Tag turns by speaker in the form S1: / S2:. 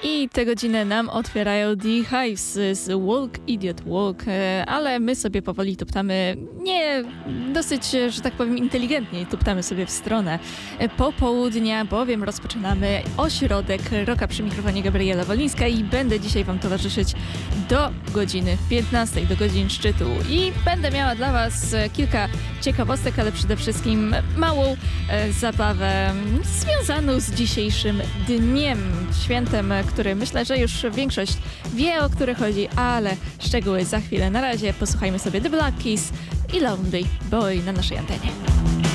S1: I tę godzinę nam otwierają The Hives z Walk, Idiot Walk, ale my sobie powoli tuptamy, nie dosyć, że tak powiem, inteligentnie tuptamy sobie w stronę popołudnia, bowiem rozpoczynamy ośrodek Rocka przy mikrofonie Gabriela Wolińska i będę dzisiaj Wam towarzyszyć do godziny 15, do godzin szczytu. I będę miała dla Was kilka ciekawostek, ale przede wszystkim małą zabawę związaną z dzisiejszym dniem, świętem, który myślę, że już większość wie, o które chodzi, ale szczegóły za chwilę. Na razie posłuchajmy sobie The Black Keys i Lonely Boy na naszej antenie.